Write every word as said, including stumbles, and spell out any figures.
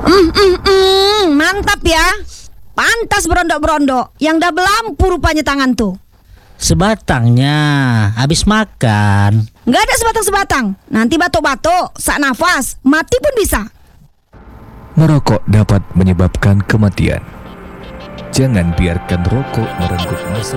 Mm, mm, mm, mantap ya. Pantas berondok-berondok. Yang dah belampu rupanya tangan tuh. Sebatangnya habis makan. Nggak ada sebatang-sebatang. Nanti batuk-batuk, sak nafas, mati pun bisa. Merokok dapat menyebabkan kematian. Jangan biarkan rokok merenggut masa